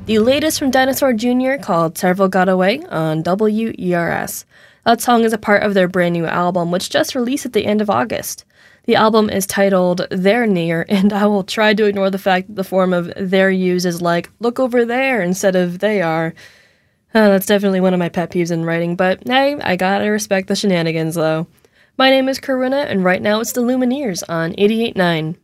The latest from Dinosaur Jr. called Several Got Away on WERS. That song is a part of their brand new album, which just released at the end of August. The album is titled They're Near, and I will try to ignore the fact that the form of they're used is like, look over there, instead of they are. That's definitely one of my pet peeves in writing, but hey, I gotta respect the shenanigans though. My name is Karuna, and right now it's the Lumineers on 88.9.